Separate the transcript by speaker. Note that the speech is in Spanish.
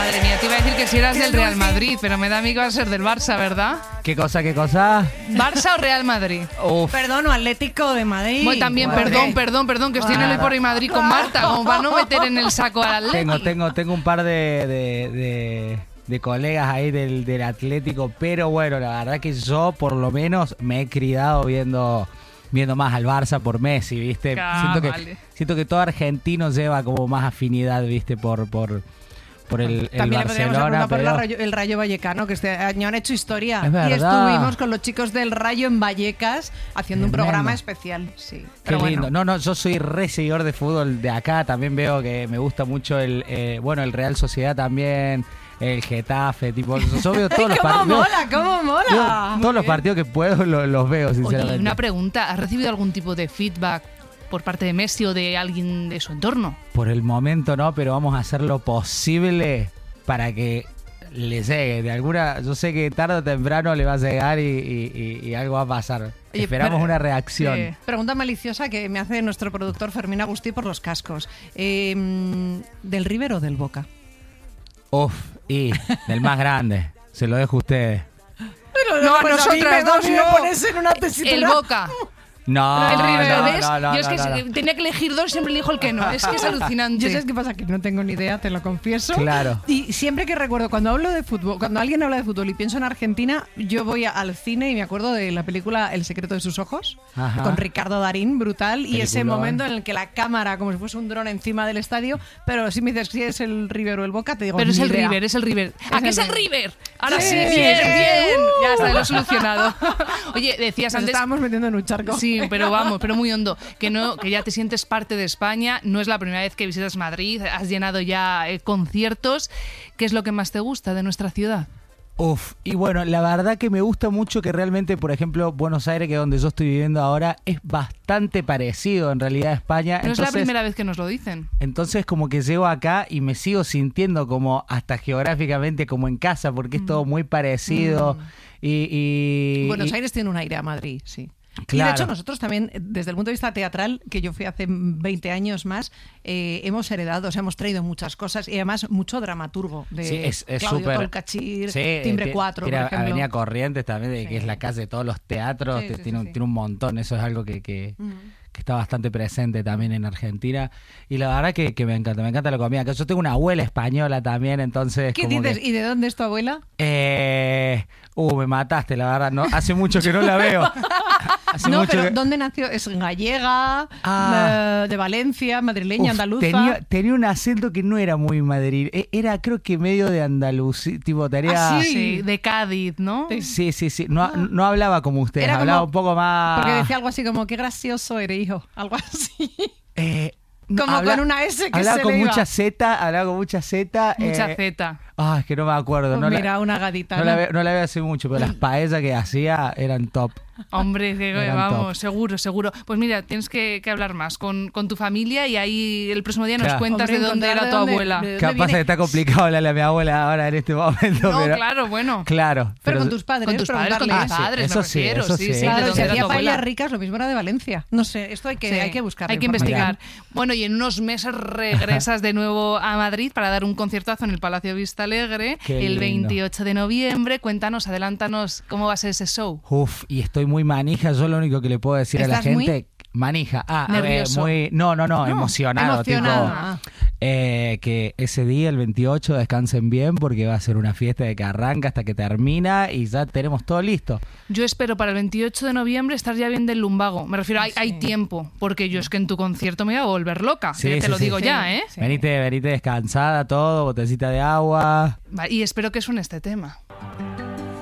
Speaker 1: Madre mía, te iba a decir que si eras del Real Madrid, pero me da amigo a ser del Barça, ¿verdad?
Speaker 2: ¿Qué cosa, qué cosa?
Speaker 1: ¿Barça o Real Madrid?
Speaker 2: Uf.
Speaker 3: Perdón, o Atlético de Madrid.
Speaker 1: Bueno, también, perdón, que estoy en el Hoy por Hoy Madrid con Marta, como para no meter en el saco al Atlético.
Speaker 2: Tengo un par de colegas ahí del Atlético, pero bueno, la verdad que yo por lo menos me he criado viendo más al Barça por Messi, ¿viste? Siento que todo argentino lleva como más afinidad, ¿viste? Por el
Speaker 3: También
Speaker 2: Barcelona.
Speaker 3: Por el Rayo Vallecano, que este año han hecho historia.
Speaker 2: Es verdad.
Speaker 3: Y estuvimos con los chicos del Rayo en Vallecas haciendo un programa especial. Sí.
Speaker 2: Qué lindo. Bueno. No, yo soy re seguidor de fútbol de acá. También veo que me gusta mucho el Real Sociedad también. El Getafe, tipo, yo veo todos los partidos.
Speaker 3: ¡Cómo mola!
Speaker 2: Todos los partidos que puedo los veo, sinceramente.
Speaker 1: Oye, una pregunta, ¿has recibido algún tipo de feedback por parte de Messi o de alguien de su entorno?
Speaker 2: Por el momento no, pero vamos a hacer lo posible para que le llegue. Yo sé que tarde o temprano le va a llegar y algo va a pasar. Oye, esperamos una reacción.
Speaker 3: Pregunta maliciosa que me hace nuestro productor Fermín Agustí por los cascos. ¿Del River o del Boca?
Speaker 2: Y del más grande. Se lo dejo a ustedes.
Speaker 3: Pero nosotras dos no pones en una tesitura.
Speaker 1: El Boca.
Speaker 2: No,
Speaker 1: el River, ¿ves?
Speaker 2: No,
Speaker 1: yo es que tenía que elegir dos, siempre elijo el que no. Es que es alucinante.
Speaker 3: Yo sabes qué pasa, que no tengo ni idea, te lo confieso.
Speaker 2: Claro.
Speaker 3: Y siempre que recuerdo, cuando hablo de fútbol, cuando alguien habla de fútbol y pienso en Argentina, yo voy al cine y me acuerdo de la película El secreto de sus ojos, con Ricardo Darín, brutal, y ese momento en el que la cámara, como si fuese un dron encima del estadio, pero si me dices si es el River o el Boca, te digo,
Speaker 1: pero es el
Speaker 3: idea.
Speaker 1: River, es el River. ¿A qué es el River? Ahora sí, bien. Ya está, lo he solucionado. Oye, decías antes...
Speaker 3: Nos estábamos metiendo en un charco.
Speaker 1: Sí, pero muy hondo, que ya te sientes parte de España, no es la primera vez que visitas Madrid, has llenado ya conciertos. ¿Qué es lo que más te gusta de nuestra ciudad?
Speaker 2: Y bueno, la verdad que me gusta mucho que realmente, por ejemplo, Buenos Aires, que es donde yo estoy viviendo ahora, es bastante parecido en realidad a España.
Speaker 1: No es la primera vez que nos lo dicen.
Speaker 2: Entonces como que llego acá y me sigo sintiendo como hasta geográficamente como en casa, porque es todo muy parecido.
Speaker 3: Buenos Aires tiene un aire a Madrid, sí.
Speaker 2: Claro.
Speaker 3: Y de hecho nosotros también, desde el punto de vista teatral, que yo fui hace 20 años más, hemos heredado, hemos traído muchas cosas y además mucho dramaturgo de Claudio Tolcachir, Timbre 4, por ejemplo.
Speaker 2: Avenida Corrientes también, que es la casa de todos los teatros, tiene un montón, eso es algo que está bastante presente también en Argentina. Y la verdad que me encanta la comida. Yo tengo una abuela española también, entonces...
Speaker 3: ¿Qué dices? ¿Y de dónde es tu abuela?
Speaker 2: Me mataste, la verdad. No, hace mucho que no la veo.
Speaker 3: ¿Dónde nació? ¿Es gallega? ¿De Valencia? ¿Madrileña? ¿Andaluza?
Speaker 2: Tenía un acento que no era muy madrileño. Era, creo que medio de Andalucía. Tipo,
Speaker 1: sí, de Cádiz, ¿no?
Speaker 2: Sí. No hablaba como ustedes, hablaba un poco más...
Speaker 3: Porque decía algo así como, qué gracioso eres, hijo. Algo así. Con una S que
Speaker 2: hablaba
Speaker 3: se
Speaker 2: con
Speaker 3: le iba.
Speaker 2: mucha Z.
Speaker 1: Mucha Z.
Speaker 2: Es que no me acuerdo.
Speaker 3: Una gadita.
Speaker 2: No la veo hace mucho, pero las paellas que hacía eran top.
Speaker 1: Hombre, vamos, seguro. Pues mira, tienes que hablar más con tu familia y ahí el próximo día nos cuentas de dónde era tu abuela.
Speaker 2: Capaz que está complicado hablarle a mi abuela ahora en este momento.
Speaker 1: No,
Speaker 2: pero,
Speaker 1: claro, bueno.
Speaker 2: Claro.
Speaker 3: Pero con tus padres.
Speaker 1: Con tus padres,
Speaker 2: eso sí.
Speaker 3: Claro, si hacía paellas ricas, lo mismo era de Valencia. No sé, esto hay que buscar.
Speaker 1: Hay que investigar. Bueno, y en unos meses regresas de nuevo a Madrid para dar un conciertazo en el Palacio Vista Alegre el 28 de noviembre. Cuéntanos, adelántanos cómo va a ser ese show.
Speaker 2: Y estoy muy manija. Yo lo único que le puedo decir a la gente... Manija.
Speaker 1: Nervioso.
Speaker 2: Emocionado. Que ese día, el 28, descansen bien porque va a ser una fiesta de que arranca hasta que termina y ya tenemos todo listo.
Speaker 1: Yo espero para el 28 de noviembre estar ya bien del lumbago. Me refiero, hay tiempo, porque yo es que en tu concierto me voy a volver loca. Te lo digo ya, ¿eh?
Speaker 2: Sí. Venite descansada, todo, botecita de agua.
Speaker 1: Y espero que suene este tema.